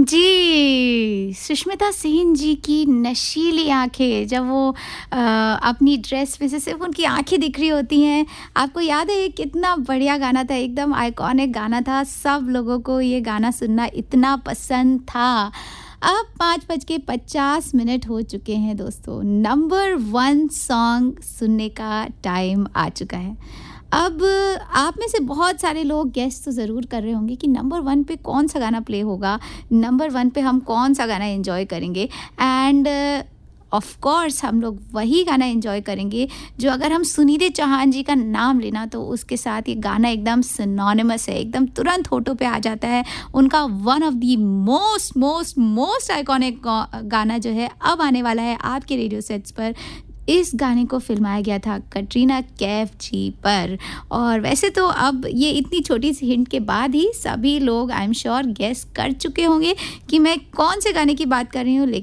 जी, सुष्मिता सेन जी की नशीली आँखें जब वो अपनी ड्रेस में से सिर्फ़ उनकी आँखें दिख रही होती हैं। आपको याद है ये कितना बढ़िया गाना था, एकदम आइकॉनिक गाना था। सब लोगों को ये गाना सुनना इतना पसंद था। अब 5:50 हो चुके हैं दोस्तों। नंबर 1 सॉन्ग सुनने का टाइम आ चुका है। अब आप में से बहुत सारे लोग गेस तो ज़रूर कर रहे होंगे कि नंबर 1 पे कौन-सा गाना प्ले होगा, नंबर 1 पे हम कौन-सा गाना एन्जॉय करेंगे एंड ऑफ़ कोर्स हम लोग वही गाना एन्जॉय करेंगे जो अगर हम सुनिधि चौहान जी का नाम लेना तो उसके साथ ये गाना एकदम सिनोनिमस है, एकदम तुरंत होठों पे आ जाता है। उनका one of the most iconic गाना जो है अब आने वाला है आपके रेडियो सेट्स पर। इस गाने को फ़िल्माया गया था कटरीना कैफ जी पर और वैसे तो अब ये इतनी छोटी सी हिंट के बाद ही सभी लोग आई एम श्योर गेस कर चुके होंगे कि मैं कौन से गाने की बात कर रही हूँ।